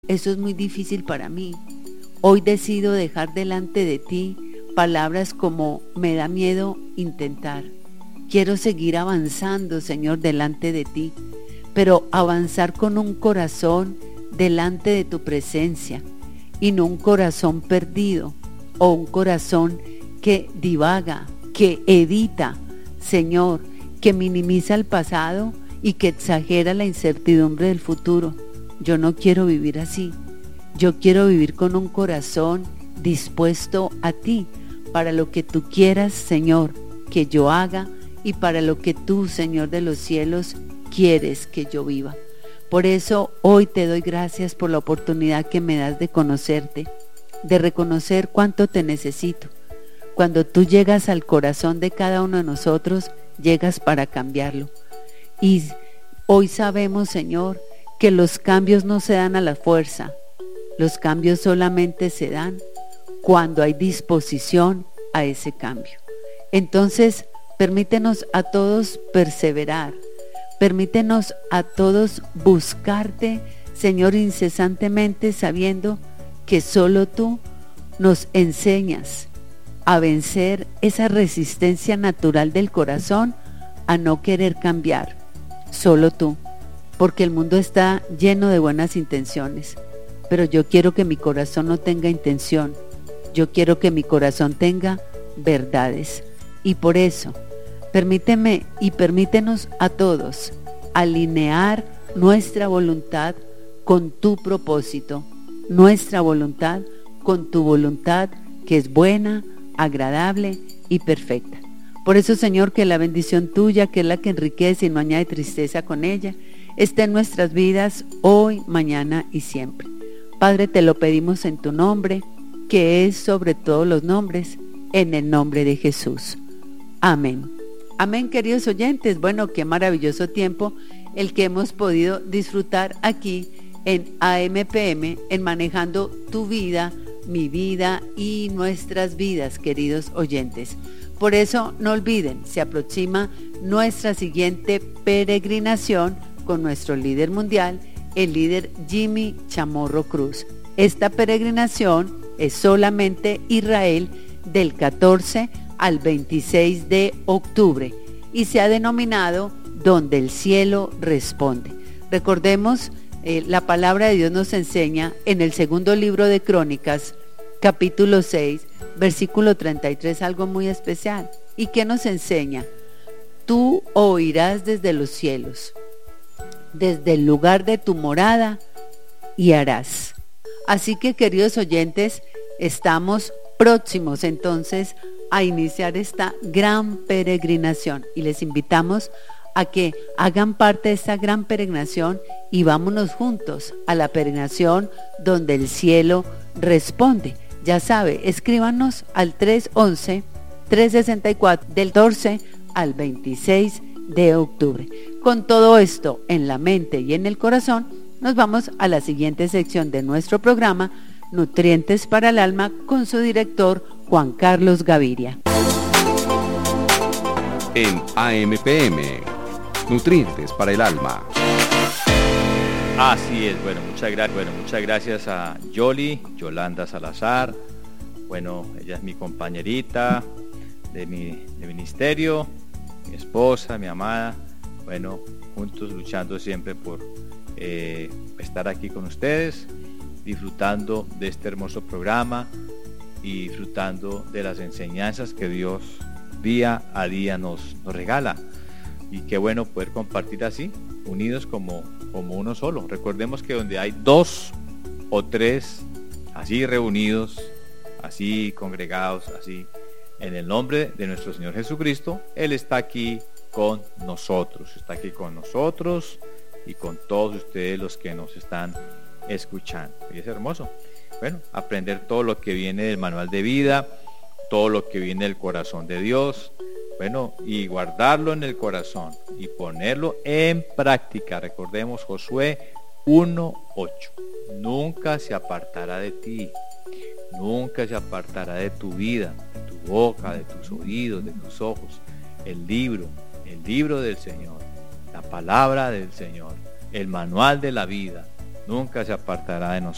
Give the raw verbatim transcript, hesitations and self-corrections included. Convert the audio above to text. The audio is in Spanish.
eso es muy difícil para mí. Hoy decido dejar delante de ti palabras como me da miedo intentar. Quiero seguir avanzando, Señor, delante de ti, pero avanzar con un corazón delante de tu presencia y no un corazón perdido o un corazón que divaga, que evita, Señor, que minimiza el pasado y que exagera la incertidumbre del futuro. Yo no quiero vivir así. Yo quiero vivir con un corazón dispuesto a ti, para lo que tú quieras, Señor, que yo haga y para lo que tú, Señor de los cielos, quieres que yo viva. Por eso hoy te doy gracias por la oportunidad que me das de conocerte, de reconocer cuánto te necesito. Cuando tú llegas al corazón de cada uno de nosotros, llegas para cambiarlo. Y hoy sabemos, Señor, que los cambios no se dan a la fuerza. Los cambios solamente se dan cuando hay disposición a ese cambio. Entonces, permítenos a todos perseverar. Permítenos a todos buscarte, Señor, incesantemente, sabiendo que solo tú nos enseñas a vencer esa resistencia natural del corazón a no querer cambiar. Solo tú, porque el mundo está lleno de buenas intenciones, pero yo quiero que mi corazón no tenga intención. Yo quiero que mi corazón tenga verdades. Y por eso, permíteme y permítenos a todos alinear nuestra voluntad con tu propósito, nuestra voluntad con tu voluntad, que es buena, agradable y perfecta. Por eso, Señor, que la bendición tuya, que es la que enriquece y no añade tristeza con ella, esté en nuestras vidas hoy, mañana y siempre. Padre, te lo pedimos en tu nombre, que es sobre todos los nombres, en el nombre de Jesús. Amén. Amén, queridos oyentes. Bueno, qué maravilloso tiempo el que hemos podido disfrutar aquí en A M P M, en Manejando tu Vida, mi vida y nuestras vidas, queridos oyentes. Por eso, no olviden, se aproxima nuestra siguiente peregrinación con nuestro líder mundial, el líder Jimmy Chamorro Cruz. Esta peregrinación es solamente Israel, del catorce al veintiséis de octubre, y se ha denominado Donde el cielo responde. Recordemos, eh, la palabra de Dios nos enseña en el segundo libro de Crónicas, capítulo seis, versículo treinta y tres, algo muy especial. ¿Y qué nos enseña? Tú oirás desde los cielos, desde el lugar de tu morada, y harás. Así que, queridos oyentes, estamos próximos entonces a iniciar esta gran peregrinación y les invitamos a que hagan parte de esta gran peregrinación y vámonos juntos a la peregrinación donde el cielo responde. Ya sabe, escríbanos al tres once, tres sesenta y cuatro del catorce al veintiséis de octubre. Con todo esto en la mente y en el corazón, nos vamos a la siguiente sección de nuestro programa, Nutrientes para el Alma, con su director Juan Carlos Gaviria. En A M P M, Nutrientes para el Alma. Así es, bueno, muchas gracias, bueno, muchas gracias a Yoli, Yolanda Salazar. Bueno, ella es mi compañerita de mi de ministerio, mi esposa, mi amada. Bueno, juntos luchando siempre por eh, estar aquí con ustedes, disfrutando de este hermoso programa y disfrutando de las enseñanzas que Dios día a día nos, nos regala. Y qué bueno poder compartir así, unidos como, como uno solo. Recordemos que donde hay dos o tres así reunidos, así congregados, así en el nombre de nuestro Señor Jesucristo, Él está aquí con nosotros, está aquí con nosotros y con todos ustedes los que nos están escuchando. Y es hermoso, bueno, aprender todo lo que viene del manual de vida, todo lo que viene del corazón de Dios, bueno, y guardarlo en el corazón y ponerlo en práctica. Recordemos Josué uno ocho, nunca se apartará de ti, nunca se apartará de tu vida, de tu boca, de tus oídos, de tus ojos, el libro, el libro del Señor, la palabra del Señor, el manual de la vida, nunca se apartará de nosotros.